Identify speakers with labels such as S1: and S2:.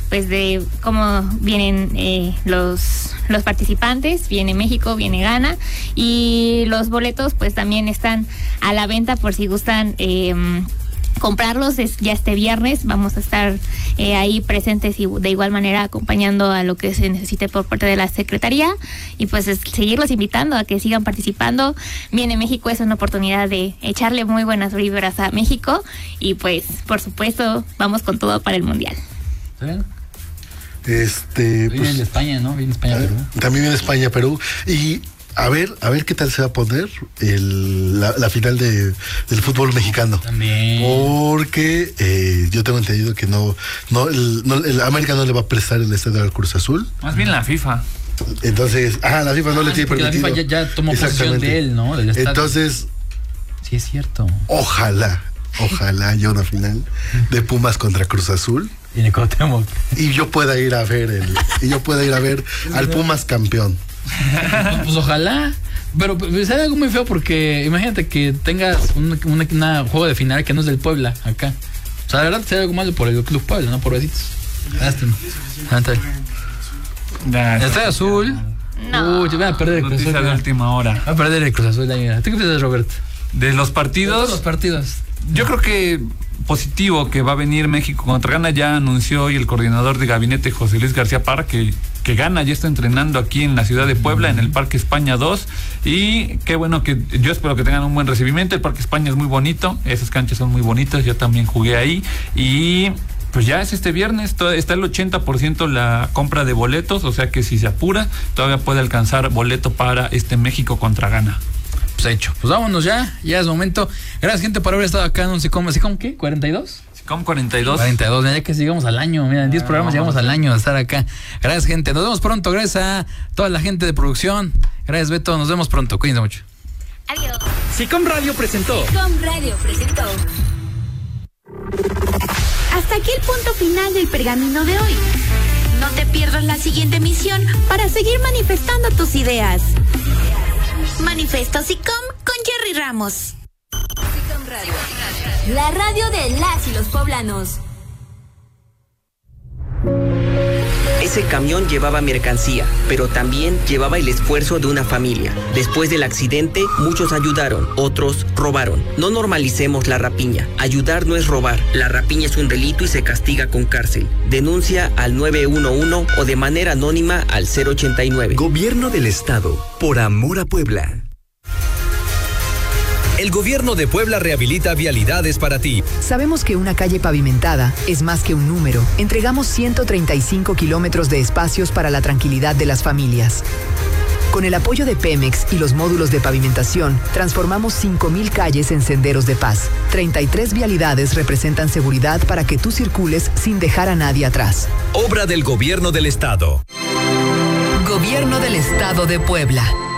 S1: pues de cómo vienen los participantes. Viene México, viene Ghana, y los boletos pues también están a la venta por si gustan comprarlos. Ya este viernes vamos a estar ahí presentes y de igual manera acompañando a lo que se necesite por parte de la Secretaría, y pues seguirlos invitando a que sigan participando. Viene México, es una oportunidad de echarle muy buenas vibras a México, y pues por supuesto vamos con todo para el Mundial.
S2: Viene España, ¿no? Viene España, Perú.
S3: También viene España, Perú, y a ver qué tal se va a poner la final del fútbol mexicano.
S2: También.
S3: Porque yo tengo entendido que el América no le va a prestar el estadio al Cruz Azul.
S4: Más bien la FIFA.
S3: Entonces, la FIFA no le tiene permitido.
S2: La FIFA ya tomó posesión de él, ¿no? Del estadio.
S3: Entonces,
S2: sí es cierto.
S3: Ojalá haya una final de Pumas contra Cruz Azul.
S2: Y Nicotemo.
S3: Y yo pueda ir a ver al Pumas campeón.
S2: Pues ojalá. Pero sería algo muy feo, porque imagínate que tengas un juego de final que no es del Puebla acá. O sea, la verdad sería algo malo por el Club Puebla, no por besitos. Lástima. El Estadio Azul.
S1: No.
S2: Voy a perder el Cruz Azul.
S4: De última hora.
S2: Va a perder el Cruz Azul. ¿Tú qué piensas, Roberto?
S4: De los partidos. Yo creo que positivo que va a venir México contra Ghana. Ya anunció hoy el coordinador de gabinete, José Luis García Parra, que Ghana ya está entrenando aquí en la ciudad de Puebla, en el Parque España 2, y qué bueno, que yo espero que tengan un buen recibimiento. El Parque España es muy bonito, esas canchas son muy bonitas, yo también jugué ahí, y pues ya es este viernes, está el 80% la compra de boletos, o sea que si se apura, todavía puede alcanzar boleto para este México contra Ghana.
S2: Pues hecho, pues vámonos ya es momento. Gracias, gente, por haber estado acá en ¿qué? ¿42?
S4: SICOM 42.
S2: Ya que sigamos al año, mira, en 10 programas llegamos al año de estar acá. Gracias, gente, nos vemos pronto. Gracias a toda la gente de producción. Gracias, Beto, nos vemos pronto, cuídense mucho.
S1: Adiós.
S5: SICOM Radio presentó.
S6: Hasta aquí el punto final del pergamino de hoy. No te pierdas la siguiente emisión para seguir manifestando tus ideas. Manifiesto SICOM con Jerry Ramos. SICOM Radio, la radio de las y los poblanos.
S7: Ese camión llevaba mercancía, pero también llevaba el esfuerzo de una familia. Después del accidente, muchos ayudaron, otros robaron. No normalicemos la rapiña. Ayudar no es robar. La rapiña es un delito y se castiga con cárcel. Denuncia al 911 o de manera anónima al 089.
S5: Gobierno del Estado, por amor a Puebla. El Gobierno de Puebla rehabilita vialidades para ti.
S8: Sabemos que una calle pavimentada es más que un número. Entregamos 135 kilómetros de espacios para la tranquilidad de las familias. Con el apoyo de Pemex y los módulos de pavimentación, transformamos 5,000 calles en senderos de paz. 33 vialidades representan seguridad para que tú circules sin dejar a nadie atrás.
S5: Obra del Gobierno del Estado.
S8: Gobierno del Estado de Puebla.